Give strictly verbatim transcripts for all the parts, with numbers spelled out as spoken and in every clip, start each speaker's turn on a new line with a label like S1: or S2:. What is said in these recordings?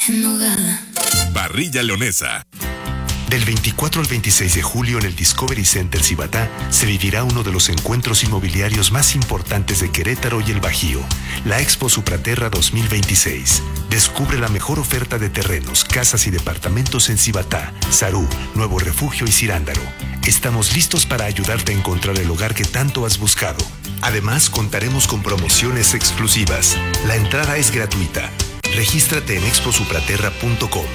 S1: en Nogada.
S2: Parrilla Leonesa.
S3: Del veinticuatro al veintiséis de julio en el Discovery Center Cibatá se vivirá uno de los encuentros inmobiliarios más importantes de Querétaro y el Bajío, la Expo Supraterra dos mil veintiséis. Descubre la mejor oferta de terrenos, casas y departamentos en Cibatá, Sarú, Nuevo Refugio y Cirándaro. Estamos listos para ayudarte a encontrar el hogar que tanto has buscado. Además, contaremos con promociones exclusivas. La entrada es gratuita. Regístrate en expo supraterra punto com.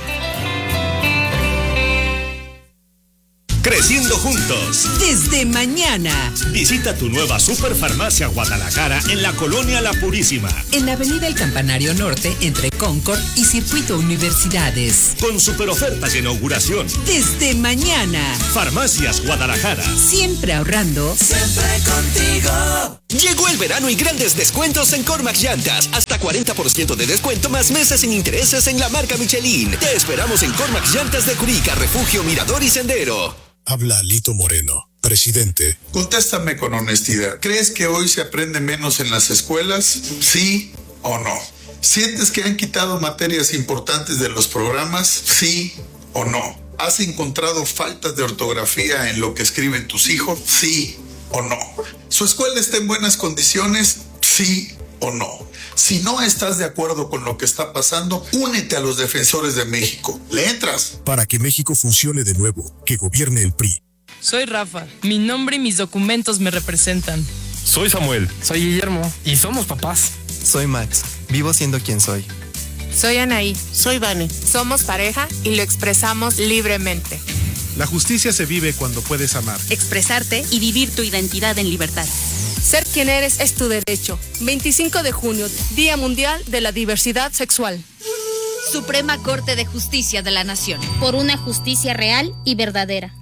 S4: Creciendo juntos.
S5: Desde mañana.
S4: Visita tu nueva Superfarmacia Guadalajara en la Colonia La Purísima.
S5: En la Avenida El Campanario Norte, entre Concord y Circuito Universidades.
S4: Con super ofertas de inauguración.
S5: Desde mañana.
S4: Farmacias Guadalajara.
S5: Siempre ahorrando.
S6: Siempre contigo.
S7: Llegó el verano y grandes descuentos en Cormax Llantas. Hasta cuarenta por ciento de descuento más meses sin intereses en la marca Michelin. Te esperamos en Cormax Llantas de Curica, Refugio, Mirador y Sendero.
S8: Habla Lito Moreno, presidente.
S9: Contéstame con honestidad. ¿Crees que hoy se aprende menos en las escuelas? ¿Sí o no? ¿Sientes que han quitado materias importantes de los programas? ¿Sí o no? ¿Has encontrado faltas de ortografía en lo que escriben tus hijos? ¿Sí o no? ¿Su escuela está en buenas condiciones? ¿Sí o no? Si no estás de acuerdo con lo que está pasando, únete a los defensores de México. ¿Le entras?
S8: Para que México funcione de nuevo, que gobierne el P R I.
S10: Soy Rafa. Mi nombre y mis documentos me representan.
S11: Soy Samuel.
S12: Soy Guillermo.
S11: Y somos papás.
S13: Soy Max. Vivo siendo quien soy.
S14: Soy Anaí.
S15: Soy Vane.
S14: Somos pareja y lo expresamos libremente.
S16: La justicia se vive cuando puedes amar,
S17: expresarte y vivir tu identidad en libertad.
S18: Ser quien eres es tu derecho. veinticinco de junio, Día Mundial de la Diversidad Sexual.
S17: Suprema Corte de Justicia de la Nación. Por una justicia real y verdadera.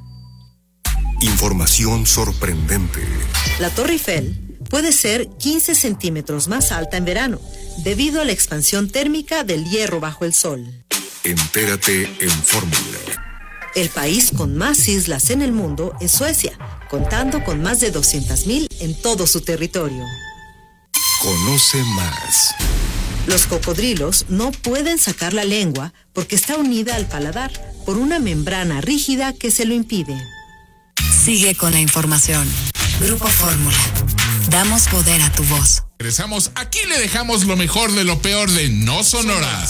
S2: Información sorprendente.
S19: La Torre Eiffel puede ser quince centímetros más alta en verano, debido a la expansión térmica del hierro bajo el sol.
S2: Entérate en Fórmula.
S19: El país con más islas en el mundo es Suecia, contando con más de doscientas mil en todo su territorio.
S2: Conoce más.
S19: Los cocodrilos no pueden sacar la lengua porque está unida al paladar por una membrana rígida que se lo impide.
S20: Sigue con la información. Grupo Fórmula. Damos poder a tu voz.
S21: Regresamos. Aquí le dejamos lo mejor de lo peor de No Sonora.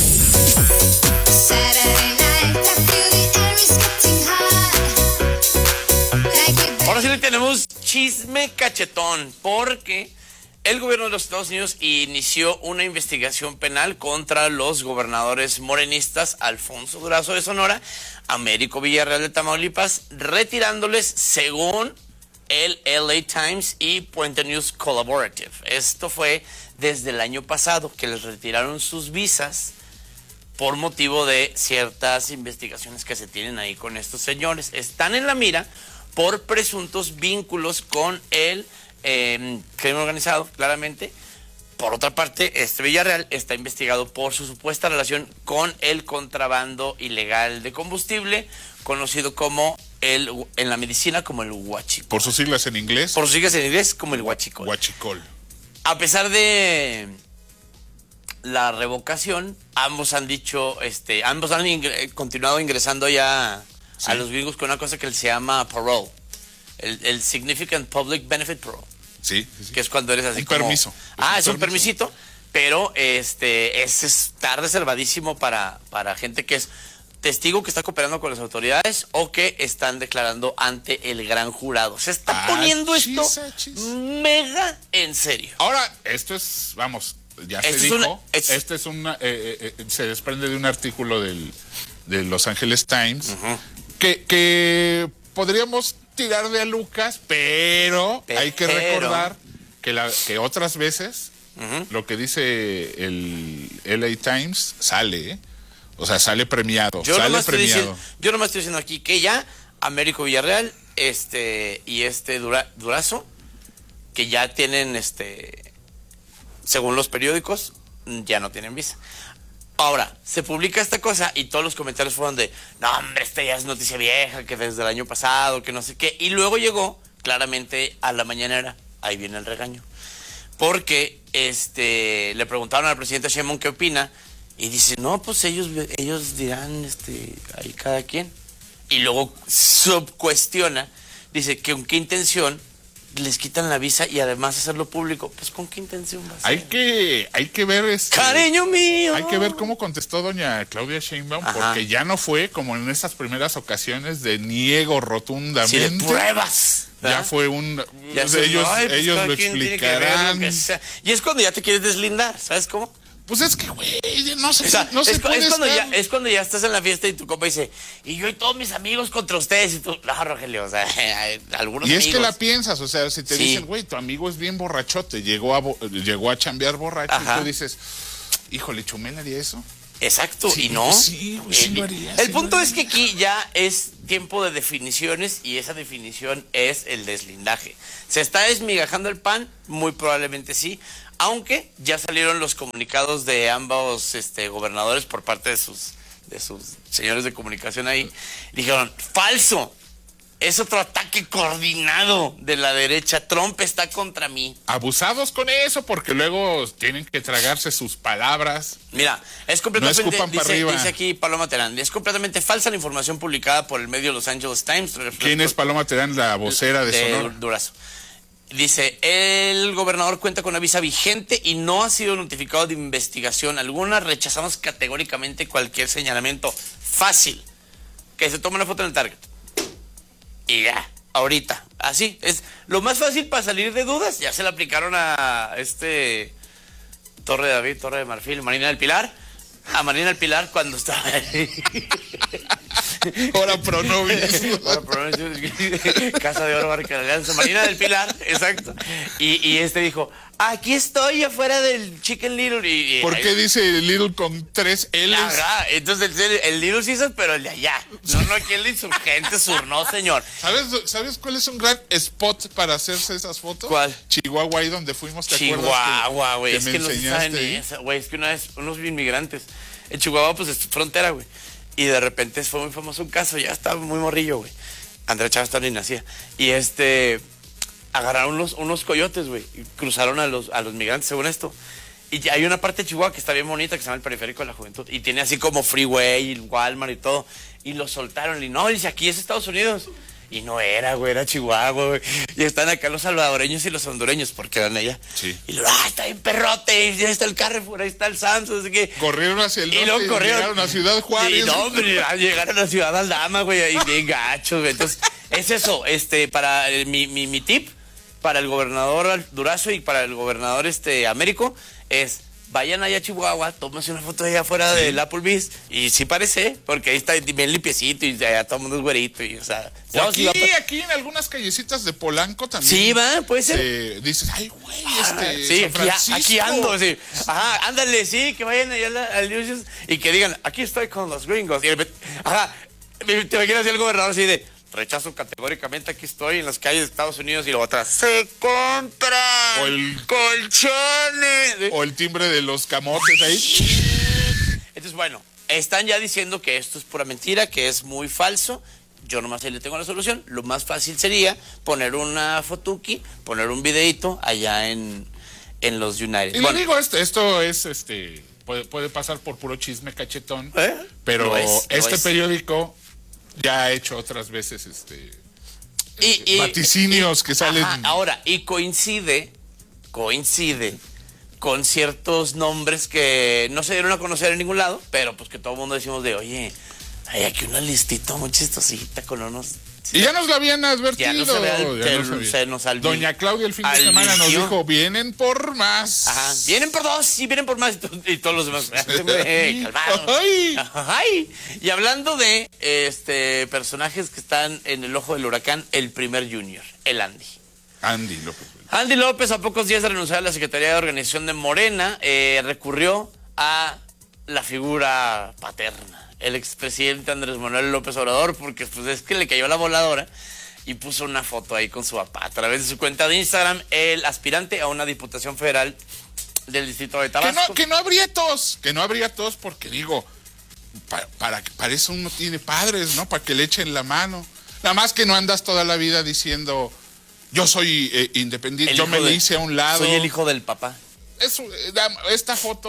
S22: Ahora sí le tenemos chisme cachetón, porque el gobierno de los Estados Unidos inició una investigación penal contra los gobernadores morenistas Alfonso Durazo de Sonora, Américo Villarreal de Tamaulipas, retirándoles, según el L A Times y Puente News Collaborative. Esto fue desde el año pasado, que les retiraron sus visas por motivo de ciertas investigaciones que se tienen ahí con estos señores. Están en la mira por presuntos vínculos con el eh, crimen organizado, claramente. Por otra parte, este Villarreal está investigado por su supuesta relación con el contrabando ilegal de combustible, conocido como el, en la medicina como el huachicol.
S21: Por sus siglas en inglés.
S22: Por sus siglas en inglés como el huachicol.
S21: Huachicol.
S22: A pesar de la revocación, ambos han dicho, este, ambos han ing- continuado ingresando ya sí. a los gringos con una cosa que se llama parole, el, el Significant Public Benefit Parole.
S21: Sí, sí, sí.
S22: Que es cuando eres así
S21: un
S22: como...
S21: permiso.
S22: Ah,
S21: es
S22: es
S21: un,
S22: un permisito, pero este es estar reservadísimo para, para gente que es testigo que está cooperando con las autoridades o que están declarando ante el gran jurado. Se está ah, poniendo esto chis. mega en serio.
S21: Ahora, esto es, vamos, ya se
S22: esto
S21: dijo,
S22: es una, es,
S21: este es una, eh, eh, se desprende de un artículo del, de Los Angeles Times, uh-huh. que, que podríamos tirar de a Lucas, pero, pero hay que recordar que, la, que otras veces uh-huh. lo que dice el L A Times sale, ¿eh? O sea, sale premiado,
S22: yo
S21: sale
S22: nomás
S21: premiado.
S22: Estoy diciendo, yo nomás estoy diciendo aquí que ya Américo Villarreal este y este Dura, Durazo, que ya tienen, este según los periódicos, ya no tienen visa. Ahora, se publica esta cosa y todos los comentarios fueron de, no hombre, esta ya es noticia vieja, que desde el año pasado, que no sé qué. Y luego llegó, claramente, a la mañanera, ahí viene el regaño. Porque este le preguntaron al presidente Sheinbaum qué opina, Y dice, no, pues ellos, ellos dirán, este, ahí cada quien. Y luego subcuestiona, dice que con qué intención les quitan la visa y además hacerlo público. Pues con qué intención va a ser.
S21: Hay que, hay que ver este,
S22: cariño mío.
S21: Hay que ver cómo contestó doña Claudia Sheinbaum, Ajá. porque ya no fue como en esas primeras ocasiones de niego rotundamente.
S22: Sí, de pruebas.
S21: ¿verdad? Ya fue un...
S22: Ya
S21: de ellos
S22: no, pues
S21: ellos lo explicarán.
S22: Lo y es cuando ya te quieres deslindar, ¿sabes cómo?
S21: Pues es que, güey, no sé,
S22: o sea,
S21: no
S22: es,
S21: se
S22: es,
S21: puede
S22: cuando
S21: estar...
S22: ya, es cuando ya estás en la fiesta y tu compa dice, y yo y todos mis amigos contra ustedes, y tú, no, Rogelio, o sea, algunos
S21: y
S22: amigos.
S21: Y es que la piensas, o sea, si te
S22: sí.
S21: dicen, güey, tu amigo es bien borrachote, llegó a, llegó a chambear borracho, Ajá. y tú dices, híjole, ¿Chumel haría eso?
S22: Exacto,
S21: sí,
S22: y no.
S21: Sí, güey, sí
S22: el,
S21: lo haría,
S22: el
S21: sí
S22: punto
S21: lo
S22: es que aquí ya es tiempo de definiciones y esa definición es el deslindaje. ¿Se está desmigajando el pan? Muy probablemente sí, aunque ya salieron los comunicados de ambos este, gobernadores por parte de sus, de sus señores de comunicación ahí. Dijeron, falso. Es otro ataque coordinado de la derecha. Trump está contra mí.
S21: Abusados con eso, porque luego tienen que tragarse sus palabras.
S22: Mira, es completamente,
S21: no escupan
S22: dice,
S21: para arriba.
S22: dice aquí Paloma Terán, es completamente falsa la información publicada por el medio Los Angeles Times.
S21: ¿Quién es Paloma Terán, la vocera de, de Sonora?
S22: Durazo. Dice, el gobernador cuenta con una visa vigente y no ha sido notificado de investigación alguna. Rechazamos categóricamente cualquier señalamiento. Fácil. Que se tome una foto en el Target. Y ya, ahorita, así, es lo más fácil para salir de dudas. Ya se le aplicaron a este Torre de David, Torre de Marfil, Marina del Pilar. A Marina del Pilar cuando estaba ahí.
S21: Ahora Pronovis.
S22: Ahora Pronovis. Casa de Oro, Barca de Alianza. Marina del Pilar, exacto. Y, y este dijo, aquí estoy afuera del Chicken Little. Y, y
S21: ¿por qué ahí dice Little con tres L's?
S22: Ajá, entonces el, el Little Caesar, pero el de allá. No, no, aquí el de Insurgente Sur, no, señor.
S21: ¿Sabes, ¿Sabes cuál es un gran spot para hacerse esas fotos?
S22: ¿Cuál?
S21: Chihuahua, ahí donde fuimos, ¿te
S22: Chihuahua,
S21: acuerdas?
S22: güey. Es
S21: me
S22: que no saben ni esa, güey. Es que una vez unos inmigrantes en Chihuahua, pues es frontera, güey. Y de repente fue muy famoso un caso, ya estaba muy morrillo, güey. Andrea Chávez todavía ni nacía. Y este, agarraron unos, unos coyotes, güey, y cruzaron a los, a los migrantes, según esto. Y hay una parte de Chihuahua que está bien bonita, que se llama el Periférico de la Juventud. Y tiene así como freeway, y Walmart y todo. Y lo soltaron. Y no, dice, aquí es Estados Unidos. Y no era, güey, era Chihuahua, güey. Y están acá los salvadoreños y los hondureños, porque eran allá.
S21: Sí.
S22: Y luego, ah, está bien perrote, y ya está el Carrefour, ahí está el Santos, así que...
S21: Corrieron hacia el norte
S22: y, luego
S21: y
S22: corrieron,
S21: llegaron a Ciudad Juárez.
S22: Y no, hombre, llegaron a Ciudad Aldama, güey, ahí bien gachos, güey. Entonces, es eso, este, para eh, mi, mi, mi tip, para el gobernador Durazo y para el gobernador este Américo, es... Vayan allá a Chihuahua, tómense una foto allá afuera sí. del Applebee's. Y sí parece, porque ahí está bien limpiecito y allá todo el mundo es güerito. Y, o sea,
S21: o aquí, sí aquí en algunas callecitas de Polanco también.
S22: Sí, va, puede ser.
S21: Eh, dices, ay, güey, este.
S22: Sí,
S21: San Francisco.
S22: Aquí, aquí ando, sí. Ajá, ándale, sí, que vayan allá al News y que digan, aquí estoy con los gringos. Y, ajá, te imaginas así el gobernador así de. Rechazo categóricamente, aquí estoy en las calles de Estados Unidos y luego atrás. ¡Se compran!
S21: O el
S22: colchones.
S21: O el timbre de los camotes ahí.
S22: Entonces, bueno, están ya diciendo que esto es pura mentira, que es muy falso. Yo nomás ahí le tengo la solución. Lo más fácil sería poner una fotuki, poner un videito allá en, en los United.
S21: Y bueno, le digo, esto, esto es, este, puede, puede pasar por puro chisme cachetón,
S22: ¿Eh?
S21: pero
S22: es,
S21: este
S22: es.
S21: periódico ya ha hecho otras veces este
S22: y, y,
S21: vaticinios
S22: y,
S21: que salen.
S22: Ajá, ahora, y coincide, coincide con ciertos nombres que no se dieron a conocer en ningún lado, pero pues que todo el mundo decimos de, oye, hay aquí una listita muy chistosita con unos...
S21: Y ya nos lo habían advertido.
S22: Ya no se, ve,
S21: ya
S22: te,
S21: no
S22: se nos alvi,
S21: Doña Claudia el fin de semana nos dijo, vienen por más.
S22: Ajá, vienen por dos y vienen por más. Y todos los demás, eh, calmados.
S21: Ay.
S22: Ay. Y hablando de este personajes que están en el ojo del huracán, el primer Junior, el Andy.
S21: Andy López.
S22: Andy López, a pocos días de renunciar a la Secretaría de Organización de Morena, eh, recurrió a la figura paterna, el expresidente Andrés Manuel López Obrador, porque pues es que le cayó la voladora y puso una foto ahí con su papá. A través de su cuenta de Instagram, el aspirante a una diputación federal del distrito de Tabasco.
S21: Que no, que no habría tos, que no habría tos porque digo, para, para, para eso uno tiene padres, ¿no? Para que le echen la mano. Nada más que no andas toda la vida diciendo, yo soy eh, independiente, el yo me de, hice a un lado.
S22: Soy el hijo del papá.
S21: Es, esta foto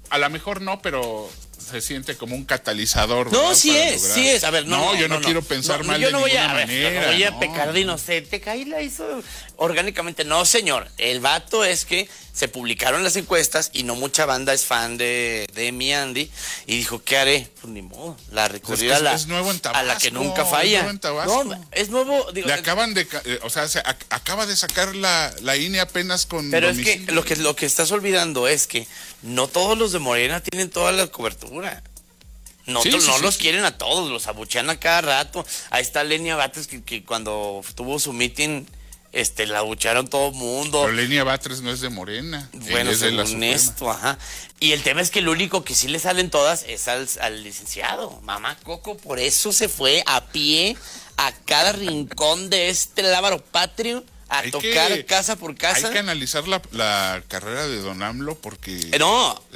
S21: a lo mejor no, pero se siente como un catalizador.
S22: No,
S21: ¿verdad?
S22: sí
S21: Para
S22: es,
S21: lograr.
S22: sí es. A ver, no,
S21: no,
S22: no
S21: yo no,
S22: no,
S21: quiero
S22: no.
S21: pensar
S22: no,
S21: mal
S22: yo
S21: de
S22: no voy
S21: ninguna
S22: a, a ver,
S21: manera.
S22: no voy a
S21: no.
S22: pecar de inocente. Ahí la hizo orgánicamente. No, señor. El vato es que se publicaron las encuestas y no mucha banda es fan de, de mi Andy. Y dijo, ¿qué haré? Pues ni modo. La recurrir
S21: Es que
S22: a, la,
S21: es nuevo en Tabasco,
S22: a la que nunca falla.
S21: Es nuevo en Tabasco.
S22: No, es nuevo. Digo,
S21: Le acaban de, eh, o sea, se ac- acaba de sacar la, la I N E apenas con
S22: pero
S21: domicilio.
S22: es que lo que lo que estás olvidando es que no todos los de Morena tienen toda la cobertura. No,
S21: Sí,
S22: to-
S21: sí,
S22: no
S21: sí,
S22: los
S21: sí.
S22: quieren a todos, los abuchean a cada rato. Ahí está Lenia Batres que, que cuando tuvo su meeting, este, la abuchearon todo el mundo.
S21: Pero Lenia Batres no es de Morena.
S22: Bueno,
S21: ella es de la
S22: según
S21: Suprema.
S22: esto, ajá. Y el tema es que el único que sí le salen todas es al, al licenciado. Mamá Coco, por eso se fue a pie a cada rincón de este lábaro patrio a
S21: Hay
S22: tocar
S21: que-
S22: casa por casa.
S21: Hay que analizar la, la carrera de Don AMLO porque...
S22: Eh, no,